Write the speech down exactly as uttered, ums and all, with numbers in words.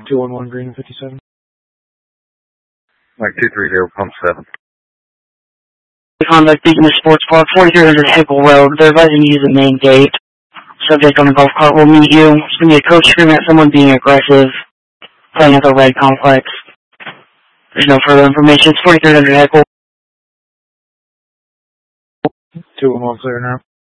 two one one Green fifty-seven. Mike two three zero, pump seven. Contact Beacon Sports Park, forty-three hundred Hickle Road. They're advising you use the main gate. Subject on the golf cart will meet you. It's going to be a coach screaming at someone being aggressive, playing at the red complex. There's no further information. It's forty-three hundred Hickle. two one one clear now.